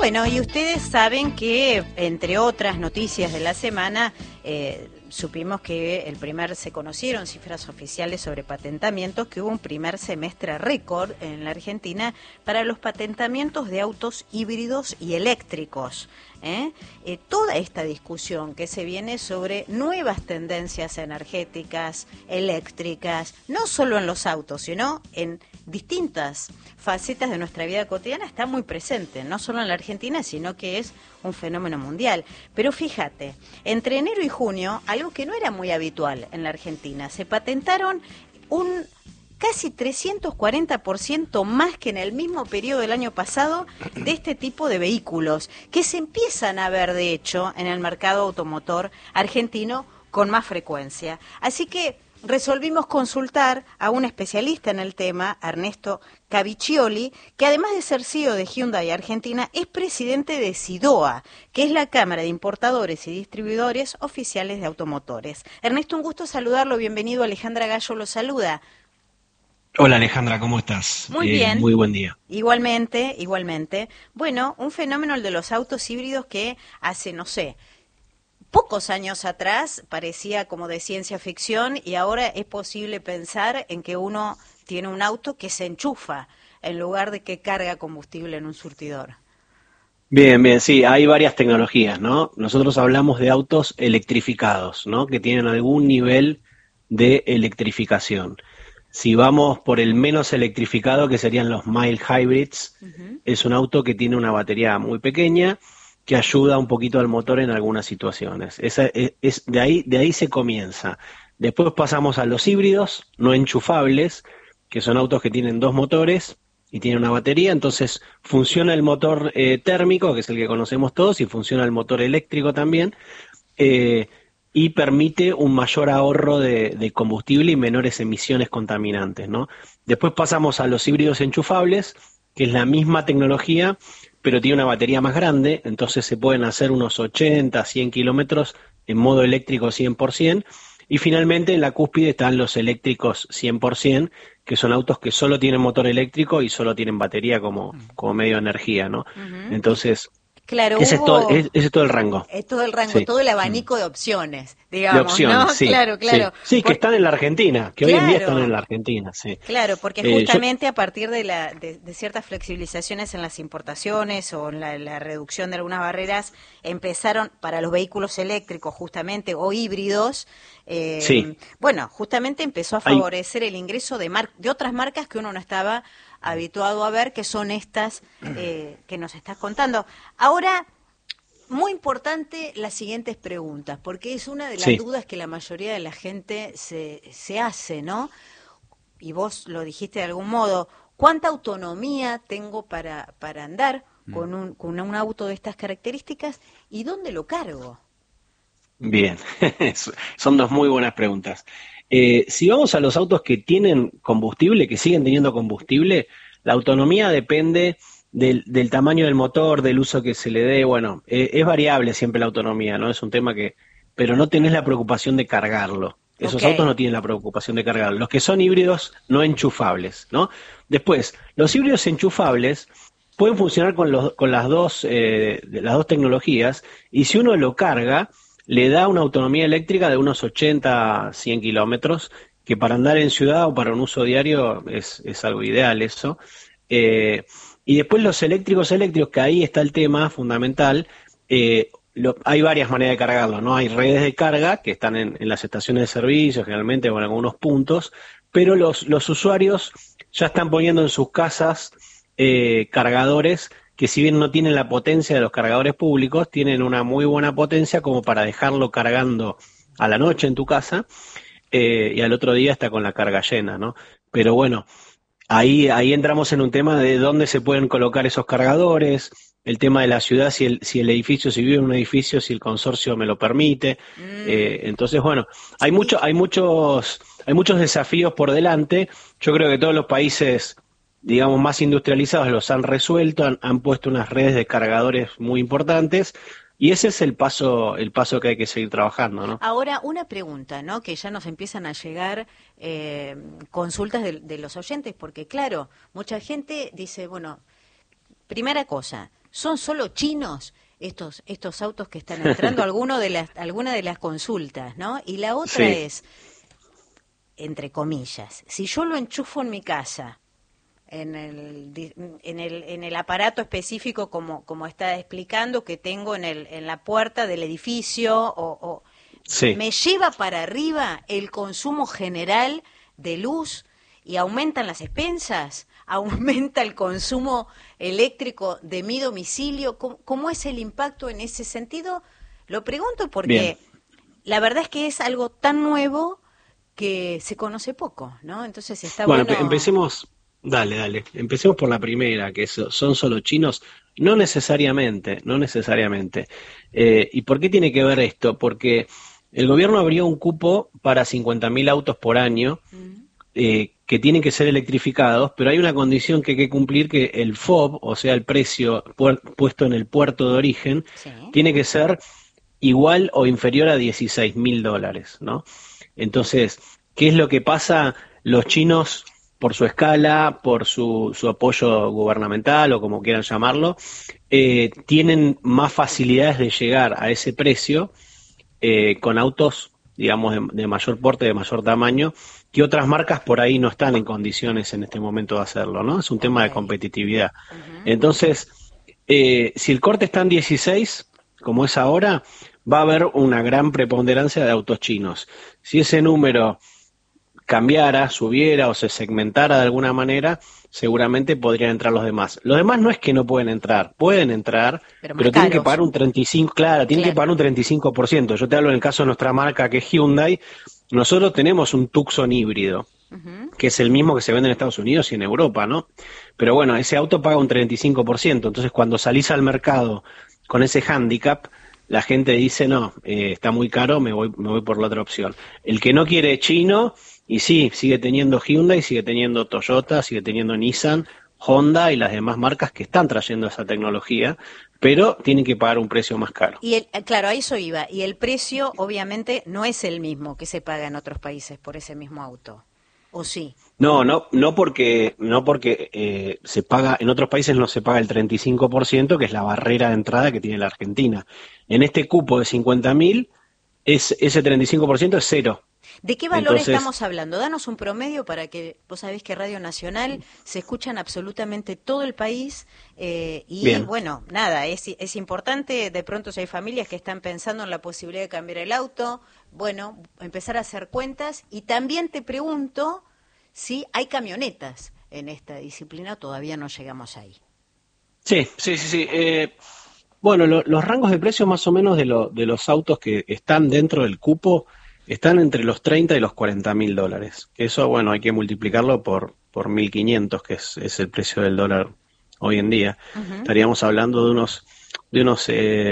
Bueno, y ustedes saben que, entre otras noticias de la semana, supimos que se conocieron cifras oficiales sobre patentamientos, que hubo un primer semestre récord en la Argentina para los patentamientos de autos híbridos y eléctricos. Toda esta discusión que se viene sobre nuevas tendencias energéticas, eléctricas, no solo en los autos, sino en distintas facetas de nuestra vida cotidiana, está muy presente, no solo en la Argentina, sino que es un fenómeno mundial. Pero fíjate, entre enero y junio, algo que no era muy habitual en la Argentina, se patentaron un casi 340% más que en el mismo periodo del año pasado de este tipo de vehículos, que se empiezan a ver, de hecho, en el mercado automotor argentino con más frecuencia. Así que resolvimos consultar a un especialista en el tema, Ernesto Caviccioli, que además de ser CEO de Hyundai Argentina, es presidente de SIDOA, que es la Cámara de Importadores y Distribuidores Oficiales de Automotores. Ernesto, un gusto saludarlo, bienvenido. Alejandra Gallo lo saluda. Hola Alejandra, ¿cómo estás? Muy bien. Muy buen día. Igualmente, igualmente. Bueno, un fenómeno el de los autos híbridos que hace, no sé, pocos años atrás parecía como de ciencia ficción y ahora es posible pensar en que uno tiene un auto que se enchufa en lugar de que carga combustible en un surtidor. Bien, bien, sí, hay varias tecnologías, ¿no? Nosotros hablamos de autos electrificados, ¿no? Que tienen algún nivel de electrificación. Si vamos por el menos electrificado, que serían los mild hybrids, Ujú. es un auto que tiene una batería muy pequeña que ayuda un poquito al motor en algunas situaciones. De ahí se comienza. Después pasamos a los híbridos no enchufables, que son autos que tienen dos motores y tienen una batería, entonces funciona el motor térmico, que es el que conocemos todos, y funciona el motor eléctrico también. eh, y permite un mayor ahorro de combustible y menores emisiones contaminantes, ¿no? Después pasamos a los híbridos enchufables, que es la misma tecnología, pero tiene una batería más grande, entonces se pueden hacer unos 80, 100 kilómetros en modo eléctrico 100%, y finalmente en la cúspide están los eléctricos 100%, que son autos que solo tienen motor eléctrico y solo tienen batería como medio de energía, ¿no? Ujú. Entonces, Claro, ese es todo, hubo ese es todo el rango. todo el rango, Sí. todo el Mm. abanico de opciones, De digamos, ¿no? opciones, sí, Claro, sí. claro. Sí, que están en la Argentina, que hoy en día están en Claro. la Argentina, sí. Claro, porque Yo, justamente a partir de ciertas flexibilizaciones en las importaciones o en la reducción de algunas barreras, empezaron para los vehículos eléctricos justamente o híbridos, sí, bueno, justamente empezó a hay, favorecer el ingreso de otras marcas que uno no estaba habituado a ver, que son estas que nos estás contando. Ahora, muy importante las siguientes preguntas, porque es una de las sí, dudas que la mayoría de la gente se hace, ¿no? Y vos lo dijiste de algún modo, ¿cuánta autonomía tengo para andar con un auto de estas características y dónde lo cargo? bien. Son dos muy buenas preguntas. Si vamos a los autos que tienen combustible, que siguen teniendo combustible, la autonomía depende del tamaño del motor, del uso que se le dé. Bueno, es variable siempre la autonomía, ¿no? Es un tema pero no tenés la preocupación de cargarlo. Ok, Esos autos no tienen la preocupación de cargarlo. Los que son híbridos no enchufables, ¿no? Después, los híbridos enchufables pueden funcionar con las dos tecnologías, y si uno lo carga, le da una autonomía eléctrica de unos 80, 100 kilómetros, que para andar en ciudad o para un uso diario es algo ideal eso. Eh, y después los eléctricos, que ahí está el tema fundamental. Hay varias maneras de cargarlo, ¿no? Hay redes de carga que están en las estaciones de servicio, generalmente, o en algunos puntos, pero los usuarios ya están poniendo en sus casas cargadores que, si bien no tienen la potencia de los cargadores públicos, tienen una muy buena potencia como para dejarlo cargando a la noche en tu casa, y al otro día está con la carga llena, ¿no? Pero bueno, ahí entramos en un tema de dónde se pueden colocar esos cargadores, el tema de la ciudad, si el edificio, si vive en un edificio, si el consorcio me lo permite. mm, Entonces, bueno, hay y, muchos desafíos por delante. Yo creo que todos los países, digamos, más industrializados los han resuelto, han puesto unas redes de cargadores muy importantes, y ese es el paso que hay que seguir trabajando, ¿no? ahora una pregunta, ¿no? Que ya nos empiezan a llegar consultas de los oyentes, porque claro, mucha gente dice, bueno, primera cosa, ¿son solo chinos estos autos que están entrando? Alguna de las consultas, ¿no? Y la otra es, entre comillas, si yo lo enchufo en mi casa, en el aparato específico como está explicando que tengo en la puerta del edificio, me lleva para arriba el consumo general de luz y aumentan las expensas, aumenta el consumo eléctrico de mi domicilio. ¿Cómo es el impacto en ese sentido? Lo pregunto porque la verdad es que es algo tan nuevo que se conoce poco, ¿no? Entonces está bueno. Empecemos. Dale. Empecemos por la primera, que son solo chinos. No necesariamente. ¿Y por qué tiene que ver esto? Porque el gobierno abrió un cupo para 50.000 autos por año que tienen que ser electrificados, pero hay una condición que hay que cumplir, que el FOB, o sea, el precio puesto en el puerto de origen, tiene que ser igual o inferior a $16.000, ¿no? Entonces, ¿qué es lo que pasa? Los chinos, por su escala, por su apoyo gubernamental o como quieran llamarlo, tienen más facilidades de llegar a ese precio con autos, digamos, de mayor porte, de mayor tamaño, que otras marcas por ahí no están en condiciones en este momento de hacerlo, ¿no? Es un tema de competitividad. Entonces, si el corte está en 16, como es ahora, va a haber una gran preponderancia de autos chinos. Si ese número cambiara, subiera o se segmentara de alguna manera, seguramente podrían entrar los demás. Los demás no es que no pueden entrar, pero tienen que pagar un 35%, tienen que pagar un 35%. Yo te hablo en el caso de nuestra marca, que es Hyundai. Nosotros tenemos un Tucson híbrido, que es el mismo que se vende en Estados Unidos y en Europa, ¿no? Pero bueno, ese auto paga un 35%, entonces cuando salís al mercado con ese hándicap, la gente dice, no, está muy caro, me voy por la otra opción. El que no quiere chino, y sí, sigue teniendo Hyundai, sigue teniendo Toyota, sigue teniendo Nissan, Honda y las demás marcas que están trayendo esa tecnología, pero tienen que pagar un precio más caro. Y claro, a eso iba. Y el precio, obviamente, no es el mismo que se paga en otros países por ese mismo auto, ¿o sí? No porque se paga, en otros países no se paga el 35%, que es la barrera de entrada que tiene la Argentina. En este cupo de 50.000, ese 35% es cero. ¿De qué valor estamos hablando? Danos un promedio para que, vos sabés que Radio Nacional se escucha en absolutamente todo el país bueno, nada, es importante, de pronto si hay familias que están pensando en la posibilidad de cambiar el auto, bueno, empezar a hacer cuentas. Y también te pregunto si hay camionetas en esta disciplina, todavía no llegamos ahí. Sí. Bueno, los rangos de precio más o menos de los autos que están dentro del cupo están entre los 30 y los $40.000. Eso, bueno, hay que multiplicarlo por 1.500, que es el precio del dólar hoy en día. Estaríamos hablando de unos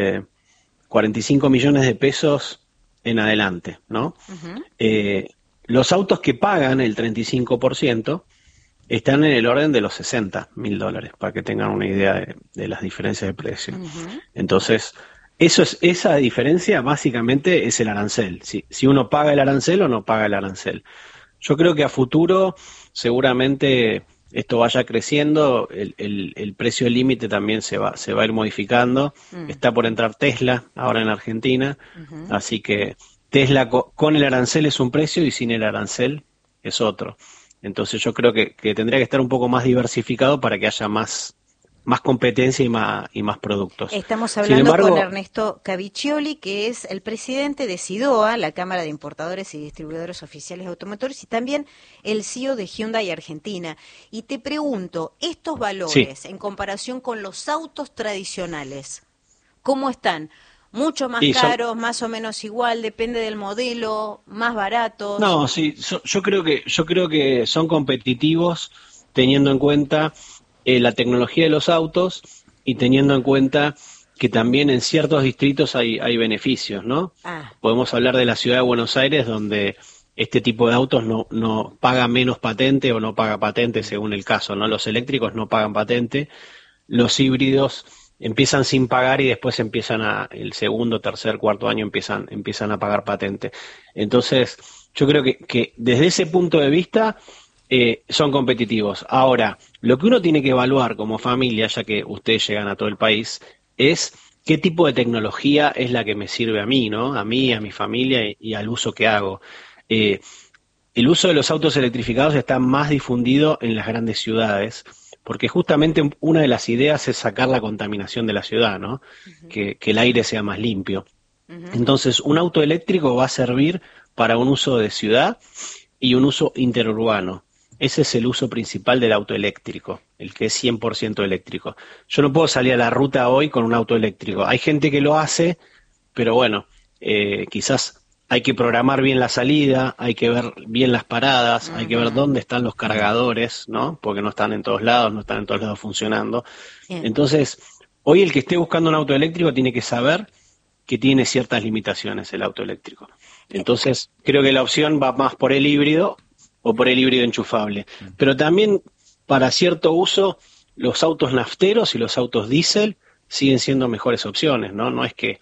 45 millones de pesos en adelante, ¿no? Los autos que pagan el 35% están en el orden de los $60.000, para que tengan una idea de las diferencias de precio. Entonces, esa diferencia básicamente es el arancel. Si uno paga el arancel o no paga el arancel. Yo creo que a futuro seguramente esto vaya creciendo, el precio límite también se va a ir modificando. Está por entrar Tesla ahora en Argentina, así que Tesla con el arancel es un precio y sin el arancel es otro. Entonces yo creo que tendría que estar un poco más diversificado para que haya más competencia y más productos. Estamos hablando con Ernesto Caviccioli, que es el presidente de SIDOA, la Cámara de Importadores y Distribuidores Oficiales de Automotores, y también el CEO de Hyundai Argentina. Y te pregunto, estos valores en comparación con los autos tradicionales, ¿cómo están? ¿Mucho más caros, más o menos igual, depende del modelo, más baratos? No, sí, yo creo que son competitivos teniendo en cuenta la tecnología de los autos y teniendo en cuenta que también en ciertos distritos hay beneficios, ¿no? Podemos hablar de la ciudad de Buenos Aires, donde este tipo de autos no paga menos patente o no paga patente según el caso, ¿no? Los eléctricos no pagan patente, los híbridos empiezan sin pagar y después el segundo, tercer, cuarto año empiezan a pagar patente. Entonces, yo creo que desde ese punto de vista son competitivos. Ahora, lo que uno tiene que evaluar como familia, ya que ustedes llegan a todo el país, es qué tipo de tecnología es la que me sirve a mí, ¿no? A mí, a mi familia y al uso que hago. Eh, el uso de los autos electrificados está más difundido en las grandes ciudades, porque justamente una de las ideas es sacar la contaminación de la ciudad, ¿no? Que el aire sea más limpio. Entonces, un auto eléctrico va a servir para un uso de ciudad y un uso interurbano. Ese es el uso principal del auto eléctrico, el que es 100% eléctrico. Yo no puedo salir a la ruta hoy con un auto eléctrico. Hay gente que lo hace, pero bueno, quizás hay que programar bien la salida, hay que ver bien las paradas, hay que ver dónde están los cargadores, ¿no? Porque no están en todos lados funcionando. Bien. Entonces, hoy el que esté buscando un auto eléctrico tiene que saber que tiene ciertas limitaciones el auto eléctrico. Entonces, creo que la opción va más por el híbrido o por el híbrido enchufable. Pero también, para cierto uso, los autos nafteros y los autos diésel siguen siendo mejores opciones, ¿no? No es que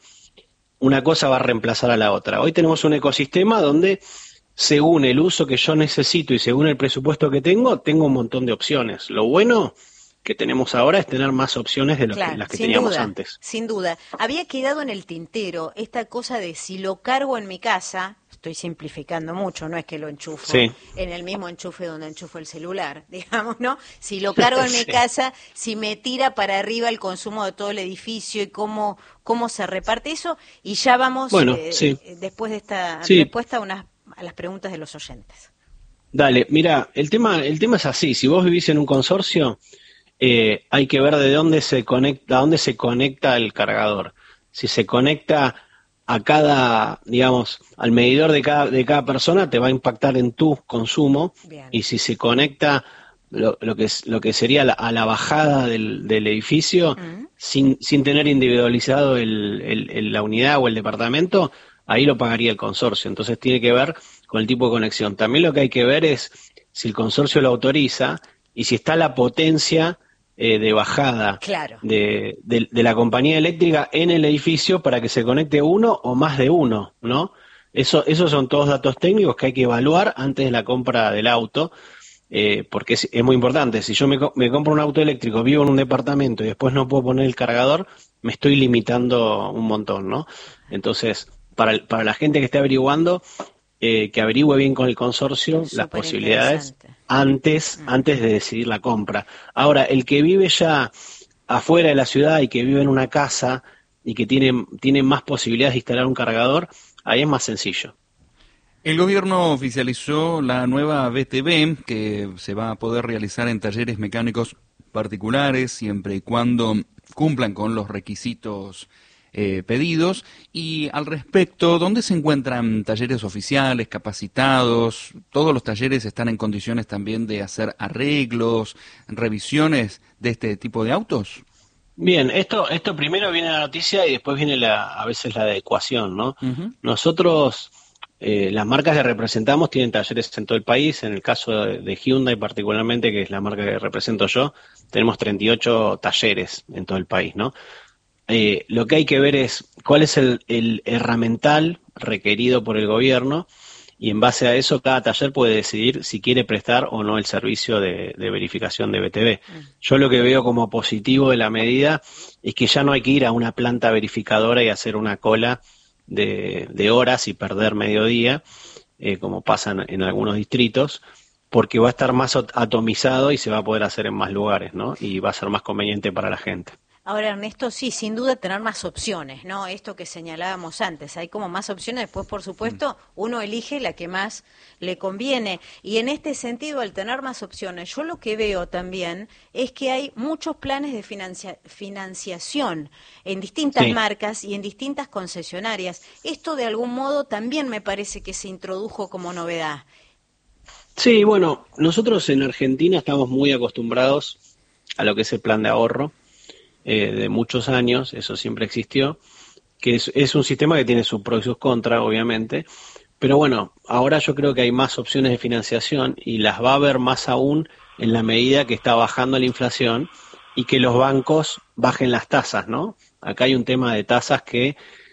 una cosa va a reemplazar a la otra. Hoy tenemos un ecosistema donde, según el uso que yo necesito y según el presupuesto que tengo un montón de opciones. Lo bueno que tenemos ahora es tener más opciones de las que teníamos antes. Sin duda. Había quedado en el tintero esta cosa de si lo cargo en mi casa, estoy simplificando mucho, no es que lo enchufo en el mismo enchufe donde enchufo el celular, digamos, ¿no? Si lo cargo en mi casa, si me tira para arriba el consumo de todo el edificio y cómo se reparte eso, y ya vamos, después de esta respuesta, a las preguntas de los oyentes. Dale, mira, el tema es así, si vos vivís en un consorcio, hay que ver a dónde se conecta el cargador. Si se conecta a cada, digamos, al medidor de cada persona, te va a impactar en tu consumo. Bien. Y si se conecta lo que sería a la bajada del edificio, sin tener individualizado la unidad o el departamento, ahí lo pagaría el consorcio. Entonces tiene que ver con el tipo de conexión. También lo que hay que ver es si el consorcio lo autoriza y si está la potencia de bajada de la compañía eléctrica en el edificio para que se conecte uno o más de uno, ¿no? Esos son todos datos técnicos que hay que evaluar antes de la compra del auto, porque es muy importante. Si yo me compro un auto eléctrico, vivo en un departamento y después no puedo poner el cargador, me estoy limitando un montón, ¿no? Entonces, para la gente que esté averiguando, que averigüe bien con el consorcio las posibilidades antes de decidir la compra. Ahora, el que vive ya afuera de la ciudad y que vive en una casa y que tiene más posibilidades de instalar un cargador, ahí es más sencillo. El gobierno oficializó la nueva VTB que se va a poder realizar en talleres mecánicos particulares siempre y cuando cumplan con los requisitos pedidos. Y al respecto, ¿dónde se encuentran talleres oficiales, capacitados? ¿Todos los talleres están en condiciones también de hacer arreglos, revisiones de este tipo de autos? Bien, esto primero viene la noticia y después viene a veces la adecuación, ¿no? Nosotros, las marcas que representamos tienen talleres en todo el país. En el caso de Hyundai particularmente, que es la marca que represento yo, tenemos 38 talleres en todo el país, ¿no? Lo que hay que ver es cuál es el herramental requerido por el gobierno y en base a eso cada taller puede decidir si quiere prestar o no el servicio de verificación de VTB. Yo lo que veo como positivo de la medida es que ya no hay que ir a una planta verificadora y hacer una cola de horas y perder mediodía, como pasa en algunos distritos, porque va a estar más atomizado y se va a poder hacer en más lugares, ¿no? Y va a ser más conveniente para la gente. Ahora, Ernesto, sí, sin duda tener más opciones, ¿no? Esto que señalábamos antes, hay como más opciones, después, por supuesto, uno elige la que más le conviene. Y en este sentido, al tener más opciones, yo lo que veo también es que hay muchos planes de financiación en distintas marcas y en distintas concesionarias. Esto, de algún modo, también me parece que se introdujo como novedad. Sí, bueno, nosotros en Argentina estamos muy acostumbrados a lo que es el plan de ahorro. De muchos años, eso siempre existió, que es un sistema que tiene sus pros y sus contras, obviamente, pero bueno, ahora yo creo que hay más opciones de financiación y las va a haber más aún en la medida que está bajando la inflación y que los bancos bajen las tasas, ¿no? Acá hay un tema de tasas que,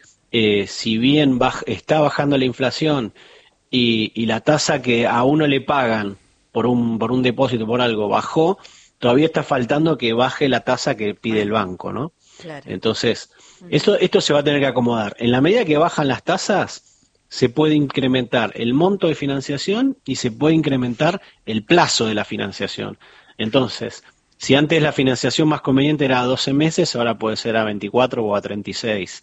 si bien está bajando la inflación y la tasa que a uno le pagan por un depósito, por algo, bajó, todavía está faltando que baje la tasa que pide el banco, ¿no? Claro. Entonces, esto se va a tener que acomodar. En la medida que bajan las tasas, se puede incrementar el monto de financiación y se puede incrementar el plazo de la financiación. Entonces, si antes la financiación más conveniente era a 12 meses, ahora puede ser a 24 o a 36.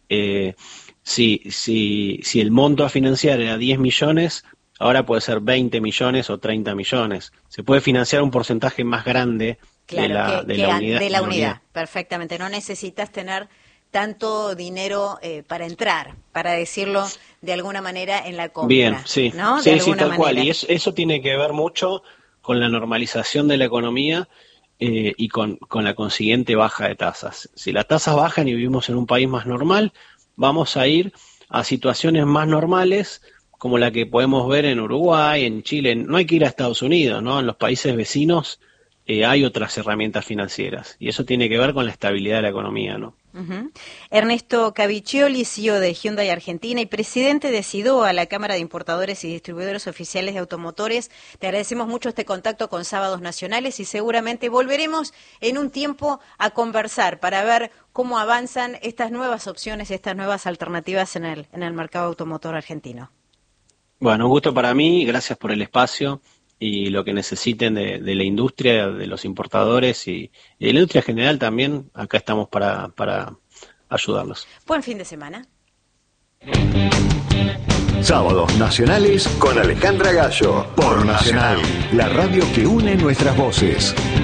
Si el monto a financiar era 10 millones, ahora puede ser 20 millones o 30 millones. Se puede financiar un porcentaje más grande de la unidad. Perfectamente. No necesitas tener tanto dinero para entrar, para decirlo de alguna manera, en la compra. Bien, sí, ¿no? Sí, tal cual. Y eso tiene que ver mucho con la normalización de la economía y con la consiguiente baja de tasas. Si las tasas bajan y vivimos en un país más normal, vamos a ir a situaciones más normales como la que podemos ver en Uruguay, en Chile. No hay que ir a Estados Unidos, ¿no? En los países vecinos hay otras herramientas financieras y eso tiene que ver con la estabilidad de la economía, ¿no? Uh-huh. Ernesto Caviccioli, CEO de Hyundai Argentina y presidente de SIDOA, la Cámara de Importadores y Distribuidores Oficiales de Automotores, te agradecemos mucho este contacto con Sábados Nacionales y seguramente volveremos en un tiempo a conversar para ver cómo avanzan estas nuevas opciones, estas nuevas alternativas en el mercado automotor argentino. Bueno, un gusto para mí, gracias por el espacio y lo que necesiten de la industria, de los importadores y de la industria general también, acá estamos para ayudarlos. Buen fin de semana. Sábados Nacionales con Alejandra Gallo, por Nacional, la radio que une nuestras voces.